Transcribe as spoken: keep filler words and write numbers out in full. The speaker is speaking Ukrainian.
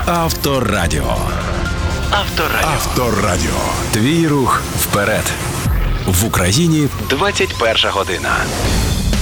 Авторадіо. Авторадіо. Авторадіо. Твій рух вперед. В Україні двадцять перша година.